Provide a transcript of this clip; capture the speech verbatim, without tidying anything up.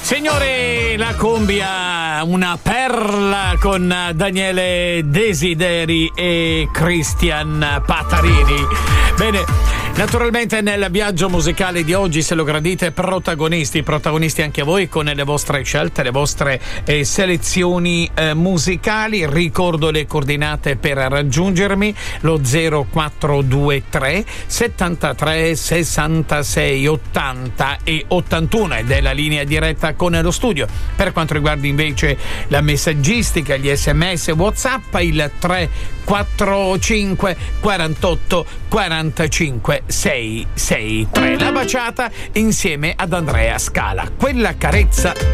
Signori, la combia, una perla con Daniele Desideri e Cristian Patarini. Bene, naturalmente nel viaggio musicale di oggi, se lo gradite, protagonisti, protagonisti anche voi con le vostre scelte, le vostre eh, selezioni eh, musicali. Ricordo le coordinate per raggiungermi: lo zero quattro due tre settantatré sessantasei ottanta e ottantuno ed è la linea diretta con lo studio. Per quanto riguarda invece la messaggistica, gli sms, WhatsApp, il tre quattro cinque quarantotto quarantacinque sei sei tre. La baciata insieme ad Andrea Scala, quella carezza